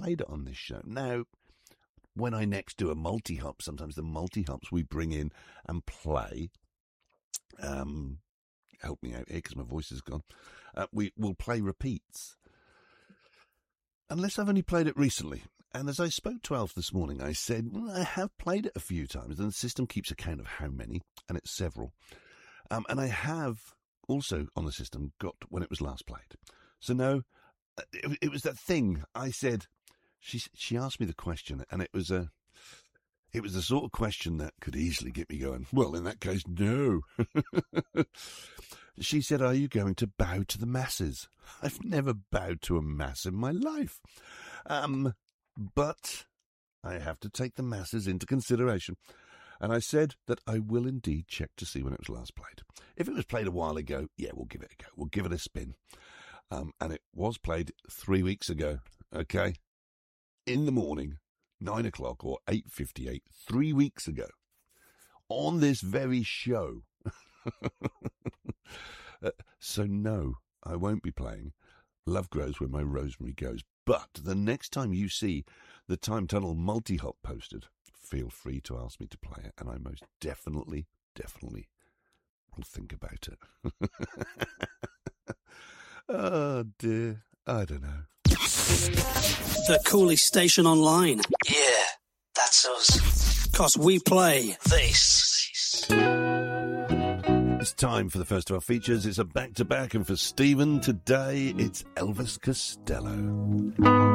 played it on this show. Now, when I next do a multi-hop, sometimes the multi-hops we bring in and play, help me out here because my voice is gone, we will play repeats. Unless I've only played it recently. And as I spoke to Alf this morning, I said, well, I have played it a few times, and the system keeps account of how many, and it's several. And I have also on the system got when it was last played. So no, it was that thing I said. She asked me the question, and it was the sort of question that could easily get me going, well, in that case, no. She said, are you going to bow to the masses? I've never bowed to a mass in my life. But I have to take the masses into consideration. And I said that I will indeed check to see when it was last played. If it was played a while ago, yeah, we'll give it a go. We'll give it a spin. And it was played 3 weeks ago, okay? In the morning, 9 o'clock or 8:58, 3 weeks ago, on this very show. So no, I won't be playing Love Grows Where My Rosemary Goes. But the next time you see the Time Tunnel multi-hop posted, feel free to ask me to play it, and I most definitely will think about it. Oh dear, I don't know. The coolest station online. Yeah, that's us. 'Cause we play This. It's time for the first of our features. It's a back-to-back, and for Stephen today, it's Elvis Costello.